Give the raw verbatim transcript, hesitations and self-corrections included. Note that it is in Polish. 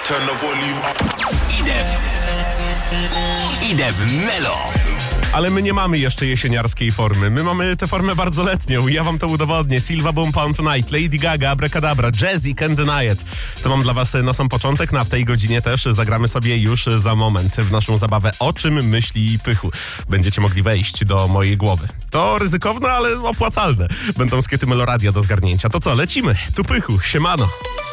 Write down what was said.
Turn the volume up. Idę. Idę w Melo. Ale my nie mamy jeszcze jesieniarskiej formy. My mamy tę formę bardzo letnią i ja wam to udowodnię. Silva Boom Pound Tonight, Lady Gaga, Abracadabra, Jazzy, Can't Deny It. To mam dla was na sam początek, no a w tej godzinie też zagramy sobie już za moment w naszą zabawę O czym myśli Pychu. Będziecie mogli wejść do mojej głowy. To ryzykowne, ale opłacalne. Będą skiety Meloradia do zgarnięcia. To co, lecimy? Tu Pychu, siemano.